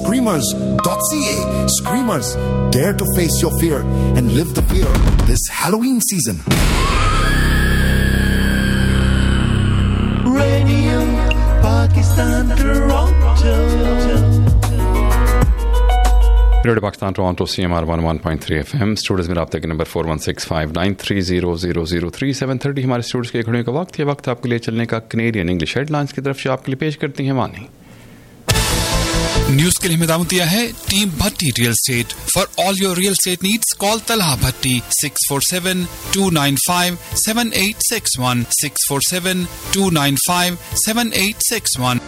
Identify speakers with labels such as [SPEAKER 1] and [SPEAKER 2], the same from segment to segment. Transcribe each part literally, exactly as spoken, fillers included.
[SPEAKER 1] screamers dot c a. Screamers, dare to face your fear and live the fear this Halloween season.
[SPEAKER 2] Radio Pakistan Toronto.
[SPEAKER 3] Radio Pakistan Toronto C M R one one point three F M studios में रब्ते के number four one six five nine three zero zero zero three seven thirty हमारे studios के खड़े का वक्त ये वक्त आपके लिए चलने का कनेडियन इंग्लिश हेडलाइंस की तरफ से आपके लिए पेश करती हैं वानी।
[SPEAKER 4] न्यूज के लिए हिदायत दिया है team Bhatti real estate. For all your real estate needs call Talha Bhatti six four seven to nine five seven eight six one six four seven to nine five seven eight six one.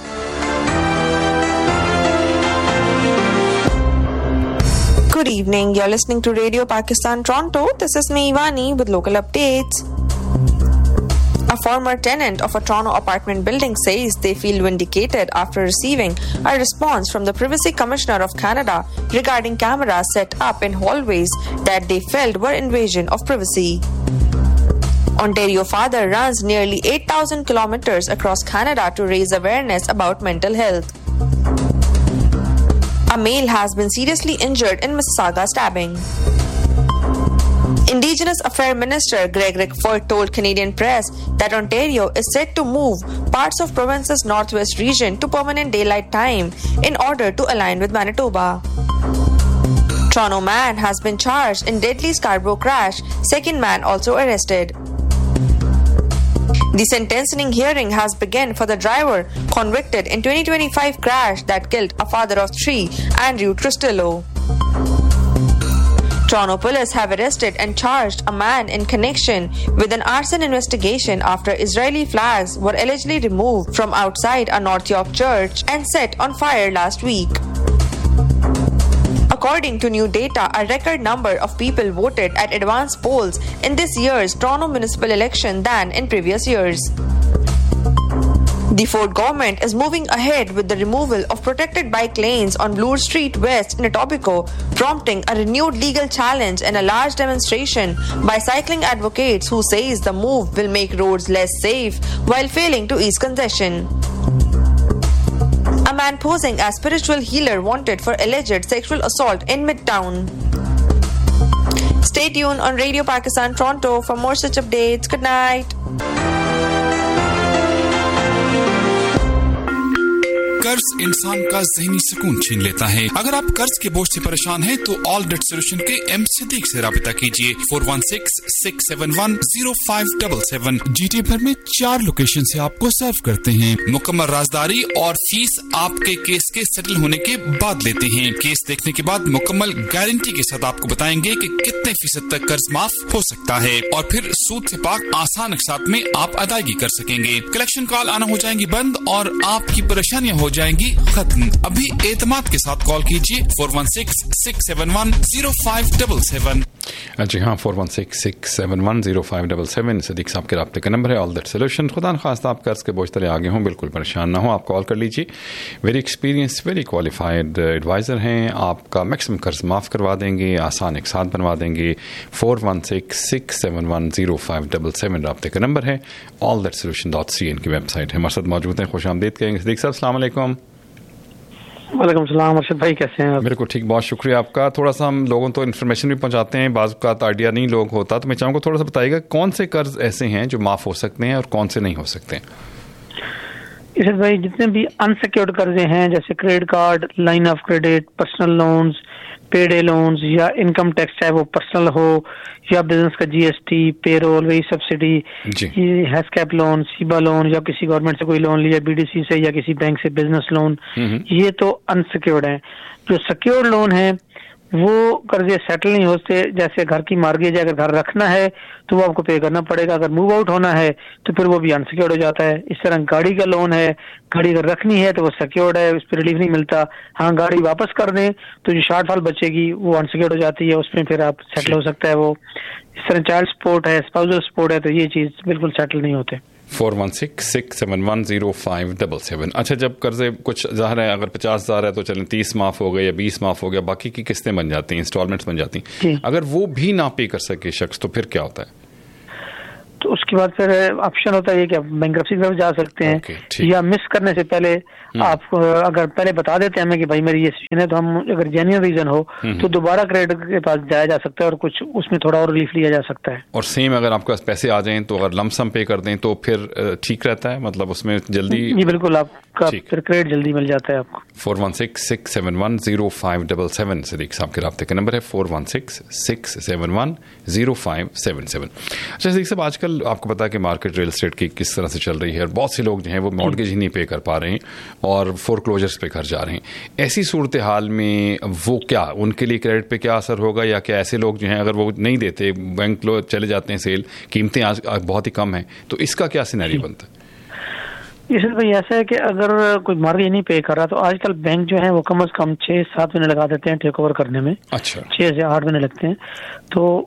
[SPEAKER 5] Good evening. You're listening to Radio Pakistan Toronto. This is me, Ivani, with local updates. A former tenant of a Toronto apartment building says they feel vindicated after receiving a response from the Privacy Commissioner of Canada regarding cameras set up in hallways that they felt were invasion of privacy. Ontario father runs nearly eight thousand kilometers across Canada to raise awareness about mental health. A male has been seriously injured in Mississauga stabbing. Indigenous Affairs Minister Greg Rickford told Canadian press that Ontario is set to move parts of province's northwest region to permanent daylight time in order to align with Manitoba. Toronto man has been charged in deadly Scarborough crash, second man also arrested. The sentencing hearing has begun for the driver convicted in twenty twenty-five crash that killed a father of three, Andrew Tristillo. Toronto police have arrested and charged a man in connection with an arson investigation after Israeli flags were allegedly removed from outside a North York church and set on fire last week. According to new data, a record number of people voted at advanced polls in this year's Toronto municipal election than in previous years. The Ford government is moving ahead with the removal of protected bike lanes on Bloor Street West in Etobicoke, prompting a renewed legal challenge and a large demonstration by cycling advocates who says the move will make roads less safe while failing to ease congestion. A man posing as spiritual healer wanted for alleged sexual assault in Midtown. Stay tuned on Radio Pakistan Toronto for more such updates. Good night.
[SPEAKER 4] कर्ज इंसान का ज़हनी सुकून छीन लेता है। अगर आप कर्ज के बोझ से परेशान हैं तो ऑल डेट सॉल्यूशन के एम सिद्दीक से राबिता कीजिए four one six six seven one zero five double seven. GT भर में चार लोकेशन से आपको सर्व करते हैं। मुकम्मल राजदारी और फीस आपके केस के सेटल होने के बाद लेते हैं। केस देखने के बाद मुकम्मल गारंटी के साथ आपको बताएंगे कि कितने फीसद तक कर्ज माफ हो सकता है और फिर सूद से पाक आसान अकसात में आप अदायगी कर सकेंगे। कलेक्शन कॉल आना हो जाएंगी बंद और आपकी परेशानियां हो जाएंगी खत्म। अभी एतमाद के साथ कॉल कीजिए four one six six seven one zero five double seven.
[SPEAKER 3] जी हाँ, four one six six seven one zero five double seven Sadiq साहब के राब्ते का नंबर है। All that solution. खुदा न खास्ता आप कर्ज के बोझ तले आगे हों, बिल्कुल परेशान ना हो, आप कॉल कर लीजिए। Very experience very qualified adviser हैं, आपका मैक्सिमम कर्ज माफ़ करवा देंगे, आसान एक साथ बनवा देंगे। Four one six six seven one zero five double seven राब्ते का नंबर है। All that solution dot C N की वेबसाइट है। हमारे साथ मौजूद हैं, खुश आमदीद कहेंगे सदीक साहब। अस्सलाम वालेकुम।
[SPEAKER 6] वालेकुम सलाम अर्शद भाई, कैसे हैं आप?
[SPEAKER 3] बिल्कुल ठीक, बहुत शुक्रिया आपका। थोड़ा सा हम लोगों तो इन्फॉर्मेशन भी पहुंचाते हैं, बाज़ का आइडिया नहीं लोग होता, तो मैं चाहूँगा थोड़ा सा बताइएगा कौन से कर्ज ऐसे हैं जो माफ़ हो सकते हैं और कौन से नहीं हो सकते हैं।
[SPEAKER 6] अर्शद भाई, जितने भी अनसिक्योर्ड कर्जे हैं जैसे credit card, line of credit, personal loans, पेडे लोन्स या इनकम टैक्स, चाहे वो पर्सनल हो या बिजनेस का जीएसटी, पेरोल, वही सब्सिडी, हैस्कैप लोन, सीबा लोन या किसी गवर्नमेंट से कोई लोन लिया, बीडीसी से या किसी बैंक से बिजनेस लोन, ये तो अनसिक्योर्ड है। जो सिक्योर्ड लोन है वो कर्जे सेटल नहीं होते। जैसे घर की मार्गेज है, अगर घर रखना है तो वो आपको पे करना पड़ेगा, अगर मूव आउट होना है तो फिर वो भी अनसिक्योर्ड हो जाता है। इस तरह गाड़ी का लोन है, गाड़ी अगर रखनी है तो वो सिक्योर्ड है, उस पर रिलीफ नहीं मिलता। हाँ, गाड़ी वापस कर दें तो जो शॉर्टफॉल बचेगी वो अनसिक्योर्ड हो जाती है, उसमें फिर आप सेटल हो सकता है वो। इस तरह चाइल्ड सपोर्ट है, स्पाउसल सपोर्ट है, तो ये चीज बिल्कुल सेटल नहीं होते।
[SPEAKER 3] Four one six six seven one zero five double seven. अच्छा, जब कर्जे कुछ ज़ाहिर है अगर पचास हज़ार है तो चलें तीस माफ़ हो गए या बीस माफ़ हो गया, बाकी की किस्तें बन जाती हैं, इंस्टॉलमेंट्स बन जाती हैं। अगर वो भी ना पे कर सके शख्स तो फिर क्या होता है?
[SPEAKER 6] तो उसके बाद फिर ऑप्शन होता है कि आप बैंक्रप्सी की तरफ जा सकते हैं, okay, या मिस करने से पहले آپ اگر پہلے بتا دیتے ہیں ہمیں کہ بھائی میری یہ سچویشن ہے تو ہم اگر جینیئن ریزن ہو تو دوبارہ کریڈٹ کے پاس جایا جا سکتا ہے اور کچھ اس میں تھوڑا اور ریلیف لیا جا سکتا ہے. اور
[SPEAKER 3] سیم اگر آپ کے پاس پیسے آ جائیں تو اگر لم سم پے کر دیں تو پھر ٹھیک رہتا ہے, مطلب اس میں جلدی.
[SPEAKER 6] جی بالکل, آپ کا پھر کریڈٹ جلدی مل جاتا ہے آپ کو.
[SPEAKER 3] Four one six six seven one zero five double seven صدیق صاحب کے رابطے کا نمبر ہے, four one six six seven one zero five seven seven. اچھا صدیق صاحب, آج کل آپ کو پتا ہے کہ مارکیٹ ریل اسٹیٹ کی کس طرح سے چل رہی ہے اور بہت سے لوگ جو ہیں وہ مارگیج ہی نہیں پے کر پا رہے ہیں اور فور کلوجرز پہ گھر جا رہے ہیں. ایسی صورتحال میں وہ کیا ان کے لیے کریڈٹ پہ کیا اثر ہوگا, یا کہ ایسے لوگ جو ہیں اگر وہ نہیں دیتے, بینک لوگ چلے جاتے ہیں سیل, قیمتیں آج بہت ہی کم ہیں, تو اس کا کیا سینیریو بنتا ہے؟
[SPEAKER 6] یسر بھائی ایسا ہے کہ اگر کوئی مارگیج نہیں پے کر رہا تو آج کل بینک جو ہے وہ کم از کم چھ سات مہینے لگا دیتے ہیں ٹیک اوور کرنے میں.
[SPEAKER 3] اچھا,
[SPEAKER 6] چھ سے آٹھ مہینے لگتے ہیں. تو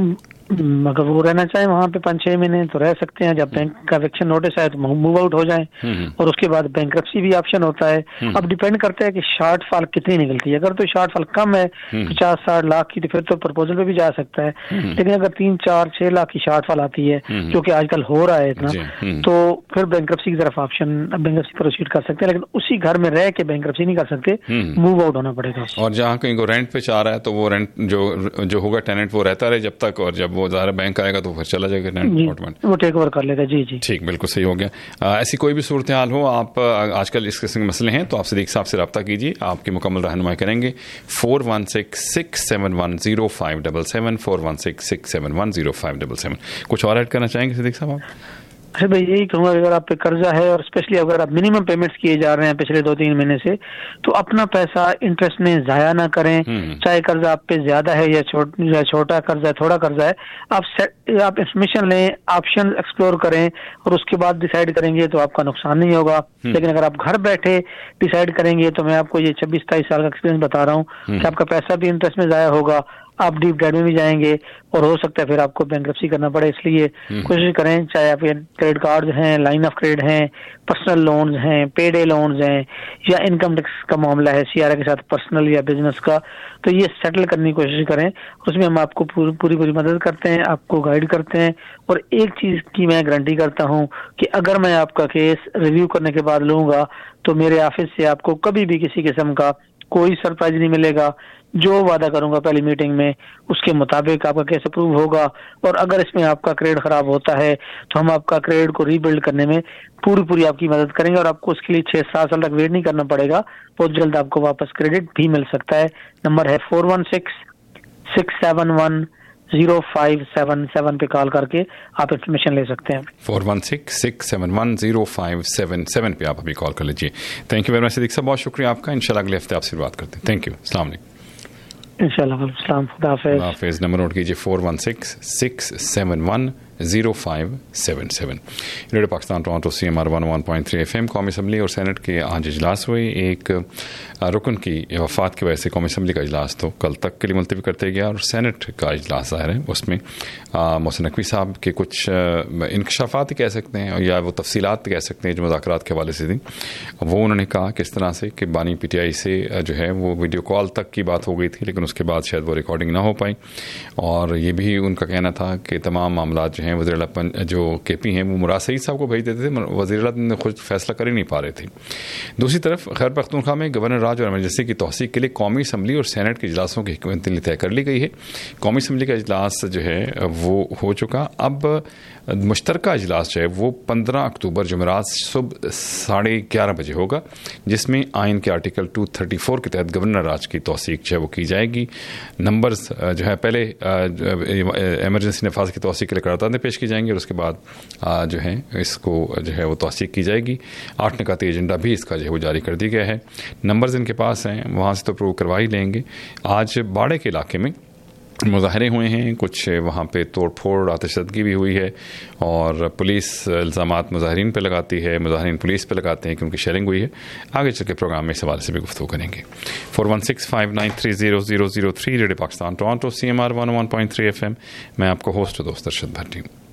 [SPEAKER 6] اگر وہ رہنا چاہیں وہاں پہ پانچ چھ مہینے تو رہ سکتے ہیں. جب بینک کا ایوکشن نوٹس آئے تو موو آؤٹ ہو جائیں, اور اس کے بعد بینکرپسی بھی آپشن ہوتا ہے. اب ڈیپینڈ کرتا ہے کہ شارٹ فال کتنی نکلتی ہے. اگر تو شارٹ فال کم ہے پچاس ساٹھ لاکھ کی تو پھر تو پرپوزل پہ بھی جا سکتا ہے. لیکن اگر تین چار چھ لاکھ کی شارٹ فال آتی ہے جو کہ آج کل ہو رہا ہے اتنا, تو پھر بینکرپسی کی طرف آپشن بینکرپسی پروسیڈ کر سکتے ہیں. لیکن اسی گھر میں رہ کے بینکرپسی نہیں کر سکتے, موو آؤٹ ہونا پڑے گا.
[SPEAKER 3] اور جہاں کہیں کو رینٹ پہ چاہ رہا ہے تو وہ رینٹ جو جو ہوگا ٹیننٹ وہ رہتا رہے جب تک, اور جب وہ ظاہر بینک آئے گا تو پھر چلا جائے گا,
[SPEAKER 6] وہ ٹیک اوور کر لے گا. جی جی
[SPEAKER 3] ٹھیک, بالکل صحیح ہو گیا. ایسی کوئی بھی صورتحال ہو, آپ آج کل اس قسم کے مسئلے ہیں تو آپ صدیق صاحب سے رابطہ کیجیے, آپ کی مکمل رہنمائی کریں گے. Four one six six seven one zero five double seven four one six six seven one zero five double seven. کچھ اور ایڈ کرنا چاہیں گے صدیق صاحب آپ؟
[SPEAKER 6] اچھا بھائی, یہی کہوں گا اگر آپ پہ قرضہ ہے اور اسپیشلی اگر آپ منیمم پیمنٹس کیے جا رہے ہیں پچھلے دو تین مہینے سے, تو اپنا پیسہ انٹرسٹ میں ضائع نہ کریں. چاہے قرضہ آپ پہ زیادہ ہے یا چھوٹا قرضہ ہے, تھوڑا قرضہ ہے, آپ آپ انفارمیشن لیں, آپشن ایکسپلور کریں اور اس کے بعد ڈیسائیڈ کریں گے تو آپ کا نقصان نہیں ہوگا. لیکن اگر آپ گھر بیٹھے ڈیسائیڈ کریں گے تو میں آپ کو یہ چھبیس ستائیس سال کا ایکسپیرینس بتا رہا ہوں کہ آپ کا پیسہ بھی انٹرسٹ میں ضائع ہوگا, آپ ڈیپ ڈیٹ میں بھی جائیں گے اور ہو سکتا ہے پھر آپ کو بینکرپسی کرنا پڑے. اس لیے کوشش کریں, چاہے آپ کے کریڈٹ کارڈ ہیں, لائن آف کریڈٹ ہیں, پرسنل لونز ہیں, پے ڈے لونز ہیں, یا انکم ٹیکس کا معاملہ ہے سی آر اے کے ساتھ پرسنل یا بزنس کا, تو یہ سیٹل کرنے کی کوشش کریں. اس میں ہم آپ کو پوری پوری پوری مدد کرتے ہیں, آپ کو گائیڈ کرتے ہیں. اور ایک چیز کی میں گارنٹی کرتا ہوں کہ اگر میں آپ کا کیس ریویو کرنے کے بعد لوں گا تو میرے آفس سے آپ کو کبھی بھی کسی قسم کا کوئی سرپرائز نہیں ملے گا. جو وعدہ کروں گا پہلی میٹنگ میں اس کے مطابق آپ کا کیس اپروو ہوگا. اور اگر اس میں آپ کا کریڈٹ خراب ہوتا ہے تو ہم آپ کا کریڈٹ کو ری بلڈ کرنے میں پوری پوری آپ کی مدد کریں گے, اور آپ کو اس کے لیے چھ سات سال تک ویٹ نہیں کرنا پڑے گا. بہت جلد آپ کو واپس کریڈٹ بھی مل سکتا ہے. نمبر ہے four one six six seven one zero five seven seven پہ کال کر کے آپ انفارمیشن لے سکتے ہیں.
[SPEAKER 3] Four one six six seven one zero five seven seven پہ آپ ابھی کال کر لیجیے. تھینک یو ویری مچ صدیق صاحب, بہت شکریہ آپ کا. انشاءاللہ اگلے ہفتے آپ سے بات کرتے ہیں. تھینک یو, السلام علیکم.
[SPEAKER 6] انشاءاللہ السلام, خدا حافظ.
[SPEAKER 3] خدا حافظ. نمبر نوٹ کیجیے four one six six seven one zero five seven seven. Radio Pakistan Toronto C M R one one point three F M. قومی اسمبلی اور سینٹ کے آج اجلاس ہوئے. ایک رکن کی وفات کی وجہ سے قومی اسمبلی کا اجلاس تو کل تک کے لیے ملتوی کرتے گیا, اور سینٹ کا اجلاس ظاہر ہے اس میں محسن نقوی صاحب کے کچھ انکشافات کہہ سکتے ہیں یا وہ تفصیلات کہہ سکتے ہیں جو مذاکرات کے حوالے سے تھیں. وہ انہوں نے کہا کس طرح سے کہ بانی پی ٹی آئی سے جو ہے وہ ویڈیو کال تک کی بات ہو گئی تھی, لیکن اس کے بعد شاید وہ ریکارڈنگ نہ ہو پائی. اور یہ بھی ان کا کہنا تھا کہ تمام معاملات جو ہیں وزیر اعلیٰ جو کے پی ہیں وہ مراد سعید صاحب کو بھیج دیتے تھے, وزیر اعلیٰ نے خود فیصلہ کر ہی نہیں پا رہے تھے. دوسری طرف خیبر پختونخوا میں گورنر راج اور ایمرجنسی کی توثیق کے لیے قومی اسمبلی اور سینٹ کے اجلاسوں کی حکمت عملی طے کر لی گئی ہے. قومی اسمبلی کا اجلاس جو ہے وہ ہو چکا. اب مشترکہ اجلاس جو ہے وہ پندرہ اکتوبر جمعرات صبح ساڑھے گیارہ بجے ہوگا, جس میں آئین کے آرٹیکل دو سو تینتیس کے تحت گورنر راج کی توثیق جو ہے وہ کی جائے گی. نمبرز جو ہے پہلے ایمرجنسی نفاذ کی توثیق کے لیے قراردادیں پیش کی جائیں گی, اور اس کے بعد جو ہے اس کو جو ہے وہ توثیق کی جائے گی. آٹھ نکاتی ایجنڈا بھی اس کا جو ہے وہ جاری کر دی گیا ہے. نمبرز ان کے پاس ہیں, وہاں سے تو اپروو کروا ہی لیں گے. آج باڑے کے علاقے میں مظاہرے ہوئے ہیں, کچھ وہاں پہ توڑ پھوڑ آتش زدگی بھی ہوئی ہے, اور پولیس الزامات مظاہرین پہ لگاتی ہے, مظاہرین پولیس پہ لگاتے ہیں کہ ان کی شیلنگ ہوئی ہے. آگے چل کے پروگرام میں اس حوالے سے بھی گفتگو کریں گے. Four one six five nine three zero zero zero three radio Pakistan Toronto C M R one one point three F M. میں آپ کا ہوسٹ دوست ارشد بھٹی ہوں.